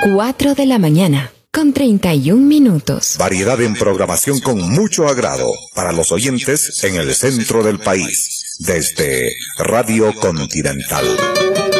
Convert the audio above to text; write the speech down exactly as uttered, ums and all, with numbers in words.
cuatro de la mañana, con treinta y un minutos. Variedad en programación con mucho agrado para los oyentes en el centro del país, desde Radio Continental.